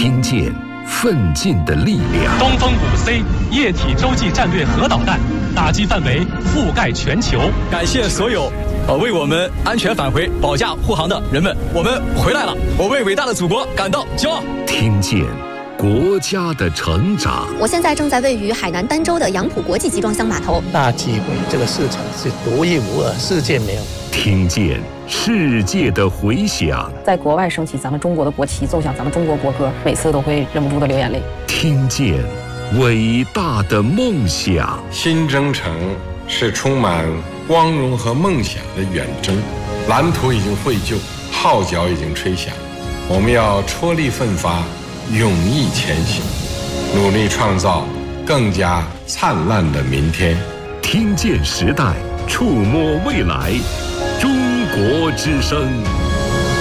听见奋进的力量。 东风5C 液体洲际战略核导弹打击范围覆盖全球。 感谢所有为我们安全返回保驾护航的人们，我们回来了，我为伟大的祖国感到骄傲。 听见国家的成长。 我现在正在位于海南儋州的杨浦国际集装箱码头。 大机会，这个市场是独一无二，世界没有。 听见世界的回响， 在国外升起咱们中国的国旗，奏响咱们中国国歌，每次都会忍不住的流眼泪。 听见伟大的梦想。 新征程是充满光荣和梦想的远征，蓝图已经绘就，号角已经吹响，我们要踔厉奋发，勇毅前行，努力创造更加灿烂的明天。 听见时代，触摸未来，中国之声。